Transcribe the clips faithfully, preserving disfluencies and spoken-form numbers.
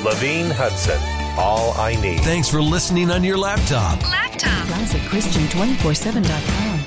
Levine Hudson, All I Need. Thanks for listening on your laptop. Laptop. Classic Christian two forty-seven dot com.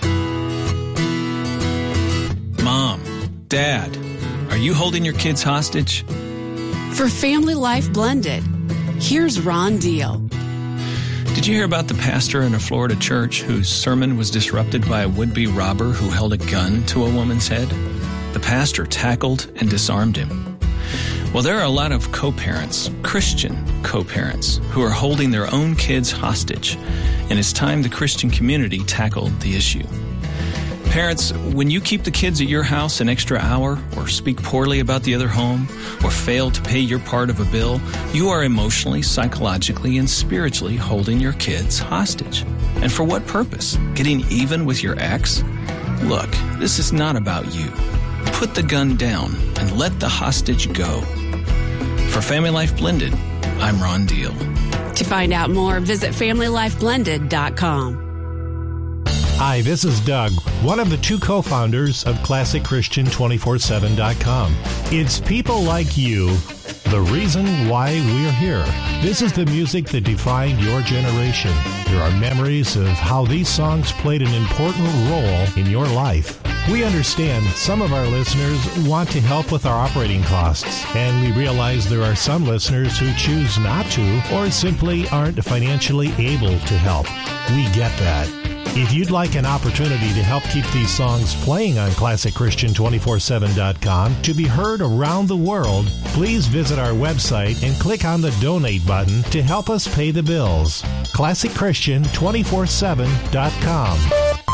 Mom, Dad, are you holding your kids hostage? For Family Life Blended, here's Ron Deal. Did you hear about the pastor in a Florida church whose sermon was disrupted by a would-be robber who held a gun to a woman's head? The pastor tackled and disarmed him. Well, there are a lot of co-parents, Christian co-parents, who are holding their own kids hostage, and it's time the Christian community tackled the issue. Parents, when you keep the kids at your house an extra hour, or speak poorly about the other home, or fail to pay your part of a bill, you are emotionally, psychologically, and spiritually holding your kids hostage. And for what purpose? Getting even with your ex? Look, this is not about you. Put the gun down and let the hostage go. For Family Life Blended, I'm Ron Deal. To find out more, visit family life blended dot com. Hi, this is Doug, one of the two co-founders of classic christian two forty-seven dot com. It's people like you, the reason why we're here. This is the music that defined your generation. There are memories of how these songs played an important role in your life. We understand some of our listeners want to help with our operating costs, and we realize there are some listeners who choose not to or simply aren't financially able to help. We get that. If you'd like an opportunity to help keep these songs playing on classic christian two forty-seven dot com to be heard around the world, please visit our website and click on the donate button to help us pay the bills. classic christian two forty-seven dot com.